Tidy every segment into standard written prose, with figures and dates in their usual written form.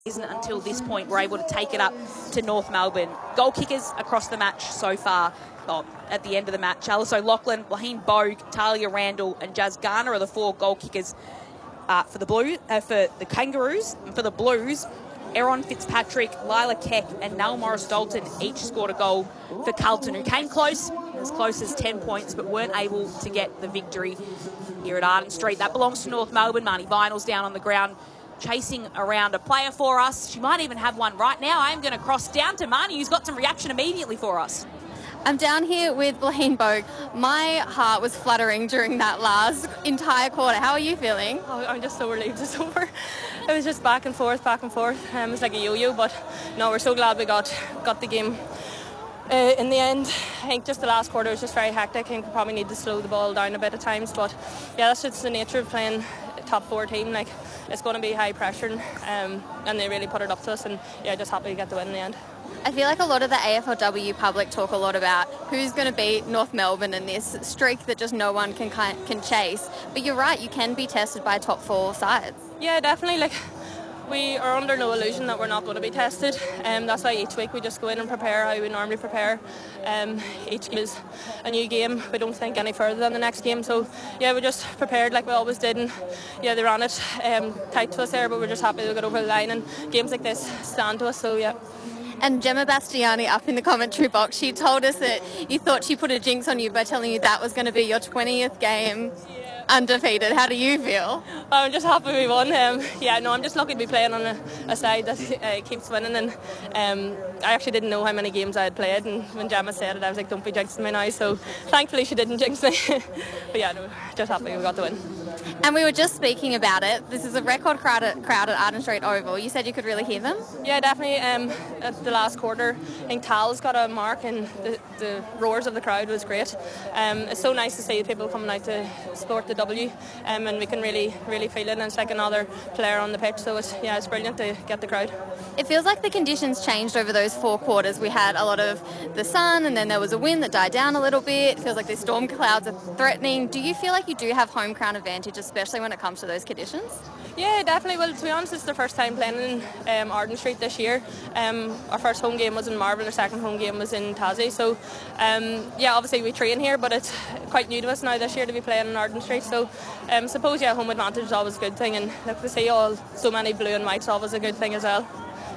isn't until this point we're able to take it up to North Melbourne. Goal kickers across the match so far. At the end of the match, Alice O'Loughlin, Laheen Bogue, Talia Randall and Jazz Garner are the 4 goal kickers for the Kangaroos. And for the Blues, Erin Fitzpatrick, Lila Keck and Nell Morris-Dalton each scored a goal for Carlton, who came close as 10 points, but weren't able to get the victory here at Arden Street. That belongs to North Melbourne. Marnie Vinyl's down on the ground chasing around a player for us. She might even have one right now. I am going to cross down to Marnie, who's got some reaction immediately for us. I'm down here with Laheen Bogue. My heart was fluttering during that last entire quarter. How are you feeling? Oh, I'm just so relieved it's over. It was just back and forth. It was like a yo-yo, but no, we're so glad we got the game. In the end, I think just the last quarter was just very hectic. I think we probably need to slow the ball down a bit at times, but yeah, that's just the nature of playing a top 4 team. Like, it's going to be high pressure, and they really put it up to us, and yeah, just happy to get the win in the end. I feel like a lot of the AFLW public talk a lot about who's going to beat North Melbourne in this streak that just no one can chase. But you're right, you can be tested by top 4 sides. Yeah, definitely. Like, we are under no illusion that we're not going to be tested. That's why each week we just go in and prepare how we normally prepare. Each game is a new game. We don't think any further than the next game. So yeah, we just prepared like we always did. And yeah, they ran it tight to us there, but we're just happy to get over the line. And games like this stand to us. So yeah. And Gemma Bastiani up in the commentary box, she told us that you thought she put a jinx on you by telling you that was going to be your 20th game undefeated. How do you feel? I'm just happy we won. I'm just lucky to be playing on a side that keeps winning. And I actually didn't know how many games I had played. And when Gemma said it, I was like, don't be jinxing me now. So thankfully she didn't jinx me. But yeah, no, just happy we got the win. And we were just speaking about it. This is a record crowd at Arden Street Oval. You said you could really hear them? Yeah, definitely. At the last quarter, I think Tal's got a mark and the roars of the crowd was great. It's so nice to see people coming out to support the W, and we can really, really feel it, and it's like another player on the pitch, so it's brilliant to get the crowd. It feels like the conditions changed over those 4 quarters. We had a lot of the sun, and then there was a wind that died down a little bit. It feels like the storm clouds are threatening. Do you feel like you do have home ground advantage, especially when it comes to those conditions? Yeah, definitely. Well, to be honest, it's the first time playing in Arden Street this year. Our first home game was in Marvel, our second home game was in Tassie. So, obviously we train here, but it's quite new to us now this year to be playing in Arden Street. So, suppose, home advantage is always a good thing, and to see so many blue and whites is always a good thing as well.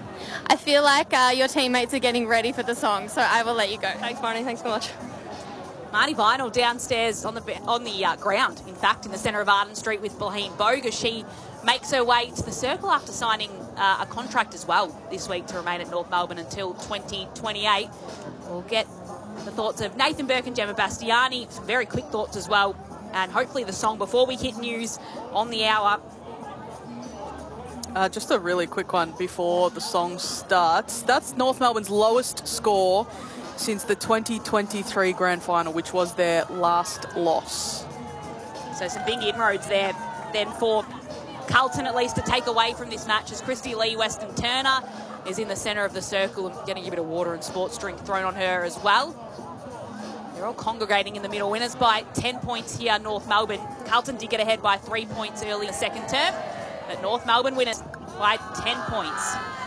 I feel like your teammates are getting ready for the song, so I will let you go. Thanks, Marnie. Thanks so much. Marnie Vinyl downstairs on the ground, in fact, in the centre of Arden Street with Laheen Bogue as she makes her way to the circle after signing a contract as well this week to remain at North Melbourne until 2028. We'll get the thoughts of Nathan Burke and Gemma Bastiani, some very quick thoughts as well, and hopefully the song before we hit news on the hour. Just a really quick one before the song starts. That's North Melbourne's lowest score since the 2023 Grand Final, which was their last loss. So some big inroads there then for Carlton at least to take away from this match, as Christy Lee Weston Turner is in the centre of the circle and getting a bit of water and sports drink thrown on her as well. They're all congregating in the middle. Winners by 10 points here, North Melbourne. Carlton did get ahead by 3 points early in the second term, but North Melbourne winners by 10 points.